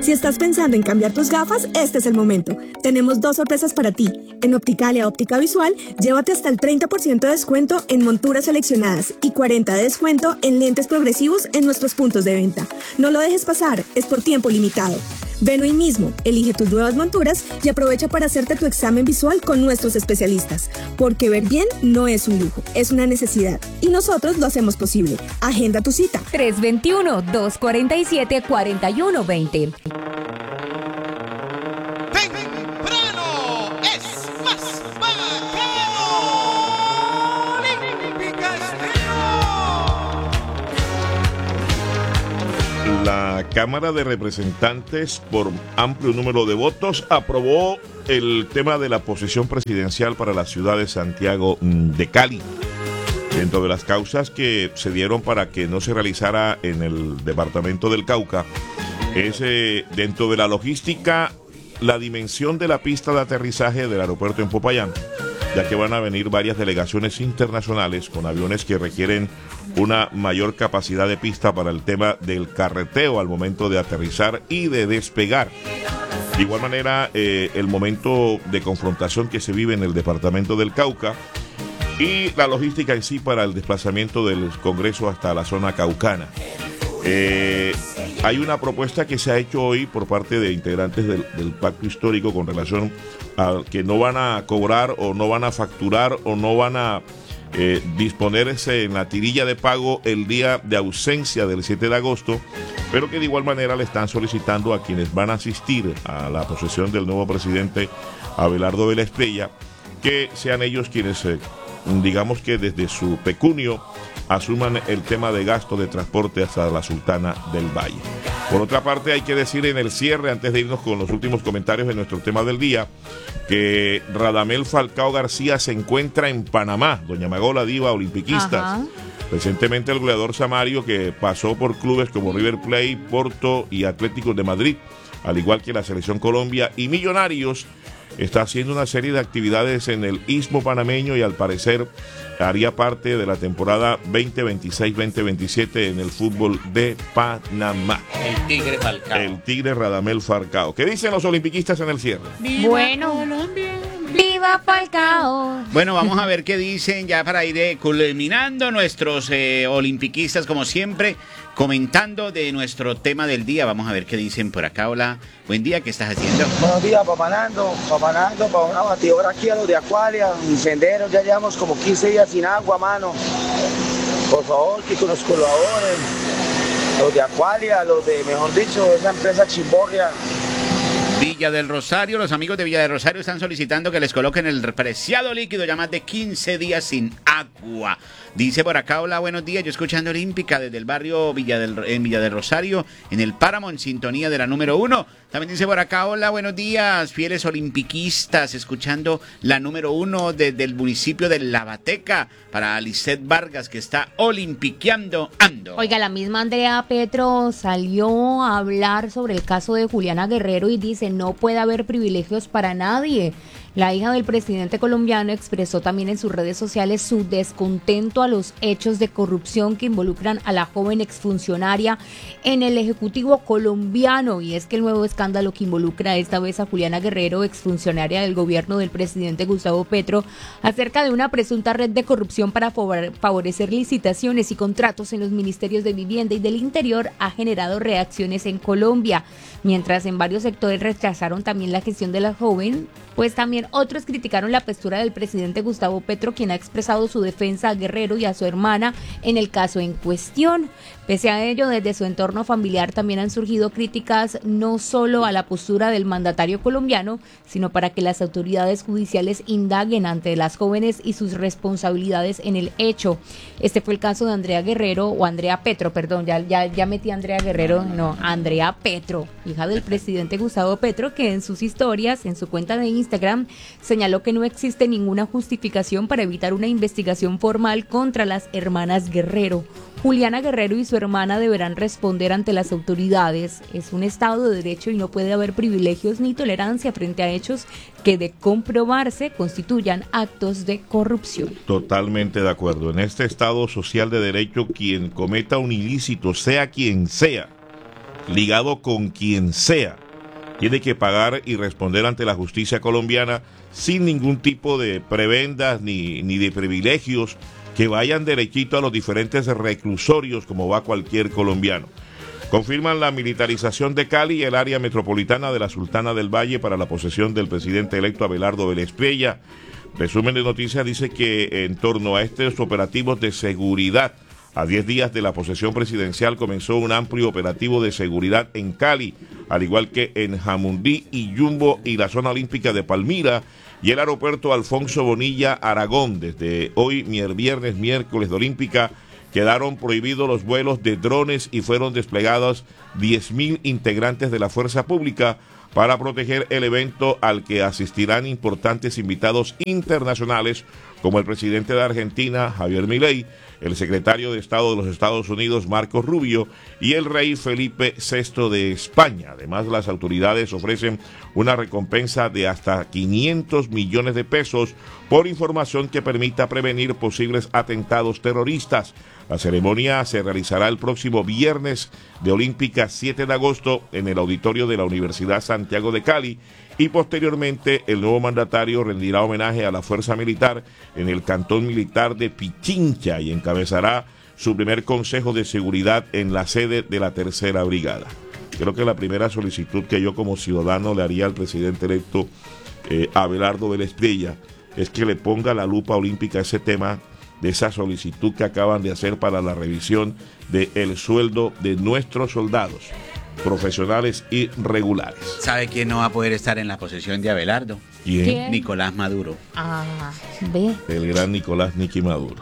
Si estás pensando en cambiar tus gafas, este es el momento. Tenemos 2 sorpresas para ti. En Opticalia Óptica Visual, llévate hasta el 30% de descuento en monturas seleccionadas y 40% de descuento en lentes progresivos en nuestros puntos de venta. No lo dejes pasar, es por tiempo limitado. Ven hoy mismo, elige tus nuevas monturas y aprovecha para hacerte tu examen visual con nuestros especialistas. Porque ver bien no es un lujo, es una necesidad. Y nosotros lo hacemos posible. Agenda tu cita. 321-247-4120. Temprano es más bacano. Olímpica Estéreo. La Cámara de Representantes, por amplio número de votos, aprobó el tema de la posesión presidencial para la ciudad de Santiago de Cali. Dentro de las causas que se dieron para que no se realizara en el departamento del Cauca, es dentro de la logística, la dimensión de la pista de aterrizaje del aeropuerto en Popayán, ya que van a venir varias delegaciones internacionales con aviones que requieren una mayor capacidad de pista para el tema del carreteo al momento de aterrizar y de despegar. De igual manera, el momento de confrontación que se vive en el departamento del Cauca y la logística en sí para el desplazamiento del Congreso hasta la zona caucana. Hay una propuesta que se ha hecho hoy por parte de integrantes del pacto histórico con relación a que no van a cobrar o no van a facturar o no van a disponerse en la tirilla de pago el día de ausencia del 7 de agosto, pero que de igual manera le están solicitando a quienes van a asistir a la posesión del nuevo presidente Abelardo de la Estrella, que sean ellos quienes, digamos que desde su pecunio, asuman el tema de gasto de transporte hasta la Sultana del Valle. Por otra parte, hay que decir en el cierre, antes de irnos con los últimos comentarios de nuestro tema del día, que Radamel Falcao García se encuentra en Panamá. Doña Magola, diva olimpiquistas. Ajá. Recientemente el goleador Samario, que pasó por clubes como River Plate, Porto y Atlético de Madrid, al igual que la Selección Colombia y Millonarios, está haciendo una serie de actividades en el Istmo Panameño y al parecer haría parte de la temporada 2026-2027 en el fútbol de Panamá. El Tigre Falcao. El Tigre Radamel Falcao. ¿Qué dicen los olimpiquistas en el cierre? Bueno, ¡viva Falcao! Bueno, vamos a ver qué dicen ya para ir culminando nuestros olimpiquistas, como siempre, comentando de nuestro tema del día. Vamos a ver qué dicen por acá. Hola, buen día, ¿qué estás haciendo? Buenos días, papanando para una batidora aquí a los de Aqualia, un sendero, ya llevamos como 15 días sin agua, mano. Por favor, que con los colaboren, los de Aqualia, los de, mejor dicho, esa empresa chimborria. Villa del Rosario, los amigos de Villa del Rosario están solicitando que les coloquen el preciado líquido, ya más de 15 días sin agua. Dice por acá, hola, buenos días, yo escuchando Olímpica desde el barrio en Villa del Rosario, en el Páramo, en sintonía de la número 1. También dice por acá, hola, buenos días, fieles olimpiquistas, escuchando la número 1 desde el municipio de Lavateca, para Lisset Vargas, que está olimpiqueando ando. Oiga, la misma Andrea Petro salió a hablar sobre el caso de Juliana Guerrero y dice, no puede haber privilegios para nadie. La hija del presidente colombiano expresó también en sus redes sociales su descontento a los hechos de corrupción que involucran a la joven exfuncionaria en el Ejecutivo colombiano. Y es que el nuevo escándalo que involucra esta vez a Juliana Guerrero, exfuncionaria del gobierno del presidente Gustavo Petro, acerca de una presunta red de corrupción para favorecer licitaciones y contratos en los ministerios de Vivienda y del Interior, ha generado reacciones en Colombia. Mientras en varios sectores rechazaron también la gestión de la joven, pues también otros criticaron la postura del presidente Gustavo Petro, quien ha expresado su defensa a Guerrero y a su hermana en el caso en cuestión. Pese a ello, desde su entorno familiar también han surgido críticas no solo a la postura del mandatario colombiano, sino para que las autoridades judiciales indaguen ante las jóvenes y sus responsabilidades en el hecho. Este fue el caso de Andrea Petro, ya metí a Andrea Guerrero, no, Andrea Petro, hija del presidente Gustavo Petro, que en sus historias, en su cuenta de Instagram, señaló que no existe ninguna justificación para evitar una investigación formal contra las hermanas Guerrero. Juliana Guerrero y su hermana deberán responder ante las autoridades. Es un Estado de Derecho y no puede haber privilegios ni tolerancia frente a hechos que, de comprobarse, constituyan actos de corrupción. Totalmente de acuerdo. En este Estado social de Derecho, quien cometa un ilícito, sea quien sea, ligado con quien sea, tiene que pagar y responder ante la justicia colombiana sin ningún tipo de prebendas ni de privilegios que vayan derechito a los diferentes reclusorios como va cualquier colombiano. Confirman la militarización de Cali y el área metropolitana de la Sultana del Valle para la posesión del presidente electo Abelardo Vélez Prella. Resumen de noticias dice que en torno a estos operativos de seguridad, a 10 días de la posesión presidencial comenzó un amplio operativo de seguridad en Cali, al igual que en Jamundí y Yumbo y la zona olímpica de Palmira y el aeropuerto Alfonso Bonilla Aragón. Desde hoy, viernes, miércoles de Olímpica, quedaron prohibidos los vuelos de drones y fueron desplegados 10.000 integrantes de la fuerza pública para proteger el evento al que asistirán importantes invitados internacionales como el presidente de Argentina, Javier Milei, el secretario de Estado de los Estados Unidos, Marco Rubio, y el rey Felipe VI de España. Además, las autoridades ofrecen una recompensa de hasta 500 millones de pesos por información que permita prevenir posibles atentados terroristas. La ceremonia se realizará el próximo viernes de Olímpica 7 de agosto en el auditorio de la Universidad Santiago de Cali y posteriormente el nuevo mandatario rendirá homenaje a la fuerza militar en el cantón militar de Pichincha y encabezará su primer consejo de seguridad en la sede de la Tercera Brigada. Creo que la primera solicitud que yo como ciudadano le haría al presidente electo Abelardo Vélez Prella es que le ponga la lupa olímpica a ese tema de esa solicitud que acaban de hacer para la revisión del sueldo de nuestros soldados profesionales y regulares. ¿Sabe quién no va a poder estar en la posesión de Abelardo? ¿Quién? Nicolás Maduro. Ve. El gran Nicolás Nicky Maduro.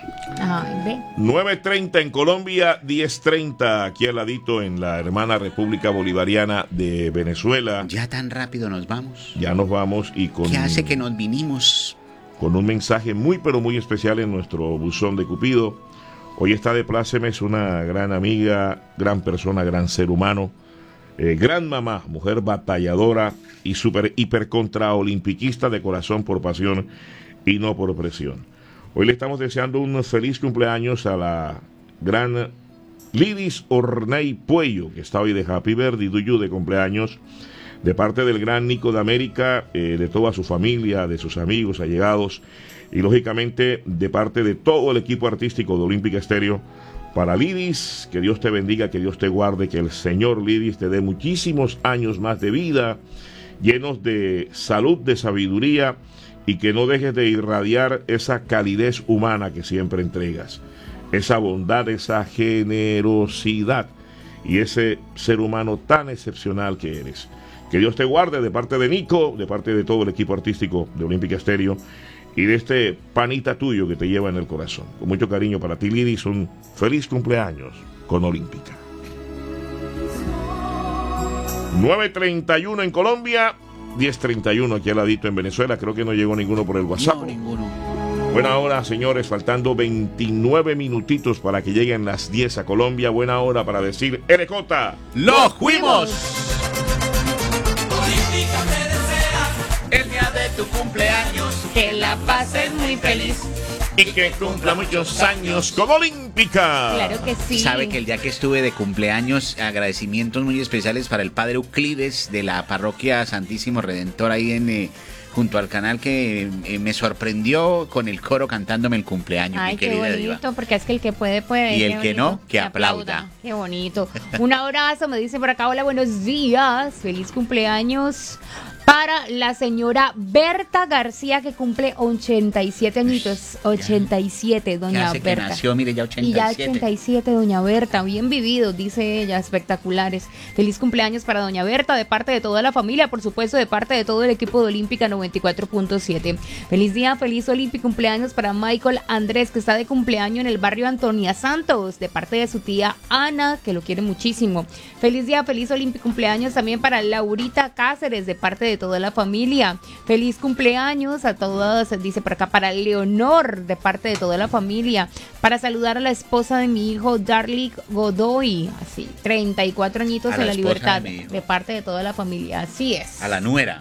Ve. 9:30 en Colombia, 10:30 aquí al ladito en la hermana República Bolivariana de Venezuela. Ya tan rápido nos vamos. Ya nos vamos y con... ¿Qué hace que nos vinimos? Con un mensaje muy pero muy especial en nuestro buzón de Cupido. Hoy está de plácemes una gran amiga, gran persona, gran ser humano, gran mamá, mujer batalladora y super hiper contra olimpiquista de corazón por pasión y no por presión. Hoy le estamos deseando un feliz cumpleaños a la gran Lidis Orney Puello, que está hoy de Happy Birthday to you de cumpleaños, de parte del gran Nico de América, de toda su familia, de sus amigos, allegados, y lógicamente de parte de todo el equipo artístico de Olímpica Estéreo. Para Lidis, que Dios te bendiga, que Dios te guarde, que el Señor Lidis te dé muchísimos años más de vida, llenos de salud, de sabiduría, y que no dejes de irradiar esa calidez humana que siempre entregas, esa bondad, esa generosidad y ese ser humano tan excepcional que eres. Que Dios te guarde de parte de Nico, de parte de todo el equipo artístico de Olímpica Estéreo y de este panita tuyo que te lleva en el corazón. Con mucho cariño para ti, Lidis, un feliz cumpleaños con Olímpica. 9:31 en Colombia, 10:31 aquí al ladito en Venezuela. Creo que no llegó ninguno por el WhatsApp. No, ninguno. Buena hora, señores, faltando 29 minutitos para que lleguen las 10 a Colombia. Buena hora para decir, LJ, ¡los fuimos! Olímpica te desea el día de tu cumpleaños, Que la pases muy feliz. y que cumpla muchos años con Olímpica. Claro que sí. Sabe que el día que estuve de cumpleaños, agradecimientos muy especiales para el padre Euclides de la parroquia Santísimo Redentor ahí en junto al canal, que me sorprendió con el coro cantándome el cumpleaños. Ay, mi qué querida bonito, diva. porque es que el que puede, puede. Y el qué que bonito. no, que aplauda. Qué bonito. Un abrazo, me dice por acá, hola, buenos días, feliz cumpleaños para la señora Berta García, que cumple 87 añitos. 87, ¿Qué doña hace que Berta. nació? Mire, ya Y 87. ya 87, doña Berta, bien vividos, dice ella, espectaculares. Feliz cumpleaños para doña Berta, de parte de toda la familia, por supuesto, de parte de todo el equipo de Olímpica 94.7. Feliz día, feliz Olímpica, cumpleaños para Michael Andrés, que está de cumpleaños en el barrio Antonia Santos, de parte de su tía Ana, que lo quiere muchísimo. Feliz día, feliz Olímpica, cumpleaños también para Laurita Cáceres, de parte de toda la familia. Feliz cumpleaños a todas, dice por acá, para Leonor, de parte de toda la familia. Para saludar a la esposa de mi hijo, Darly Godoy, así, 34 añitos A en la la esposa libertad, de mi hijo. de parte de toda la familia. Así es. A la nuera. Así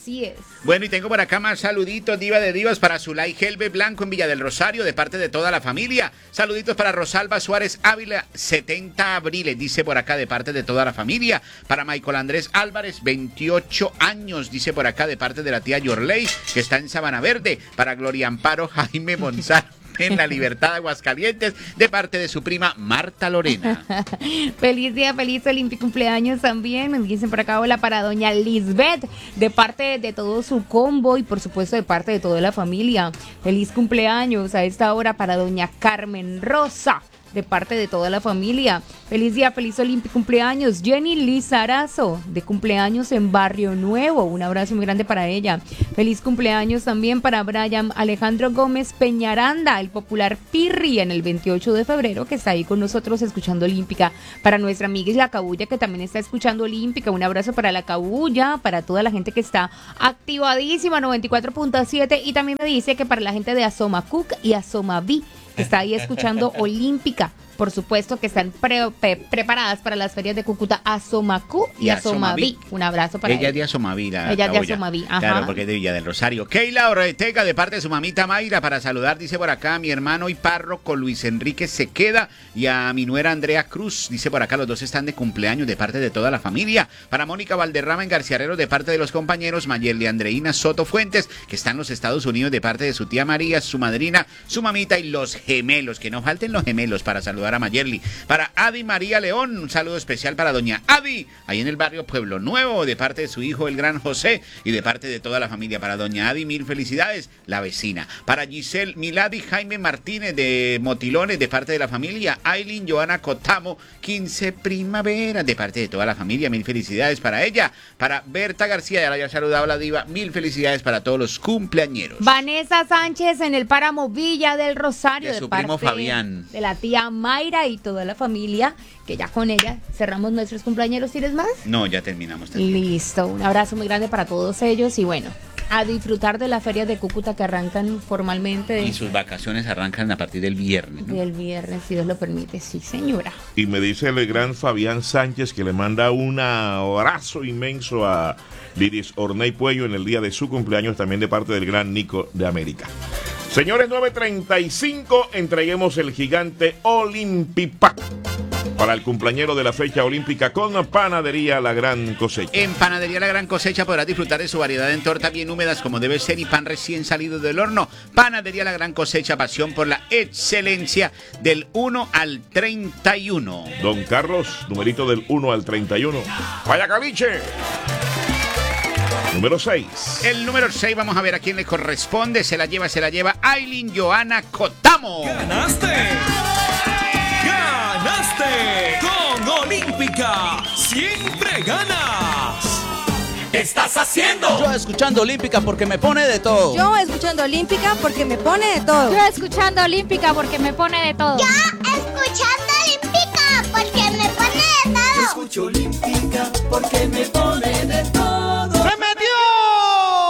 Así es. Bueno, y tengo por acá más saluditos, diva de divas, para Zulay Gelbe Blanco en Villa del Rosario, de parte de toda la familia. Saluditos para Rosalba Suárez Ávila, 70 abriles, dice por acá, de parte de toda la familia. Para Michael Andrés Álvarez, 28 años, dice por acá, de parte de la tía Yorley, que está en Sabana Verde. Para Gloria Amparo Jaime Monzano, en La Libertad, Aguascalientes, de parte de su prima Marta Lorena. Feliz día, feliz olímpico cumpleaños también. Me dicen por acá, hola para doña Lisbeth, de parte de todo su combo y por supuesto de parte de toda la familia. Feliz cumpleaños a esta hora para doña Carmen Rosa, de parte de toda la familia. Feliz día, feliz olímpico cumpleaños. Jenny Lizarazo, de cumpleaños en Barrio Nuevo. Un abrazo muy grande para ella. Feliz cumpleaños también para Brian Alejandro Gómez Peñaranda, el popular Pirri, en el 28 de febrero, que está ahí con nosotros escuchando Olímpica. Para nuestra amiga La Cabulla, que también está escuchando Olímpica. Un abrazo para La Cabulla, para toda la gente que está activadísima, 94.7. Y también me dice que para la gente de Asoma Cook y Asoma B, que está ahí escuchando Olímpica. Por supuesto que están preparadas para las ferias de Cúcuta, Asomacú y Asomaví. Un abrazo para ella. Ella es de Asomaví. Ella es de Asomaví, ajá. Claro, porque es de Villa del Rosario. Keila Ortega, de parte de su mamita Mayra, para saludar, dice por acá, a mi hermano y párroco Luis Enrique Sequeda y a mi nuera Andrea Cruz. Dice por acá, los dos están de cumpleaños de parte de toda la familia. Para Mónica Valderrama en Garciarero, de parte de los compañeros Mayerly Andreina Soto Fuentes, que está en los Estados Unidos, de parte de su tía María, su madrina, su mamita y los gemelos. Que no falten los gemelos para saludar a Mayerly. Para Adi María León, un saludo especial para doña Adi, ahí en el barrio Pueblo Nuevo, de parte de su hijo el gran José y de parte de toda la familia. Para doña Adi, mil felicidades, la vecina. Para Giselle Milady Jaime Martínez de Motilones, de parte de la familia. Aileen Joana Cotamo, 15 primavera, de parte de toda la familia, mil felicidades para ella. Para Berta García, ya la había saludado la diva, mil felicidades para todos los cumpleañeros. Vanessa Sánchez en el Páramo Villa del Rosario, de su primo Fabián, de la tía Mayra y toda la familia, que ya con ella cerramos nuestros cumpleaños. ¿Tienes más? No, ya terminamos también. Listo, un abrazo muy grande para todos ellos y bueno, a disfrutar de las ferias de Cúcuta que arrancan formalmente. Y sus vacaciones arrancan a partir del viernes, ¿no? Del viernes, si Dios lo permite, sí señora. Y me dice el gran Fabián Sánchez que le manda un abrazo inmenso a Liris Orney Puello en el día de su cumpleaños, también de parte del gran Nico de América. Señores, 9:35, entreguemos el gigante Olympipack para el cumpleañero de la fecha olímpica con Panadería La Gran Cosecha. En Panadería La Gran Cosecha podrás disfrutar de su variedad en tortas bien húmedas como debe ser y pan recién salido del horno. Panadería La Gran Cosecha, pasión por la excelencia, del 1 al 31. Don Carlos, numerito del 1 al 31. ¡Vaya caliche! Número 6. El número 6, vamos a ver a quién le corresponde. Se la lleva Aileen Joana Cotamo. ¡Ganaste! ¡Ganaste! Con Olímpica siempre ganas. ¿Qué estás haciendo? Yo escuchando Olímpica porque me pone de todo. Yo escuchando Olímpica porque me pone de todo. Yo escuchando Olímpica porque me pone de todo. Yo escuchando Olímpica porque me pone de todo. Yo escucho Olímpica porque me pone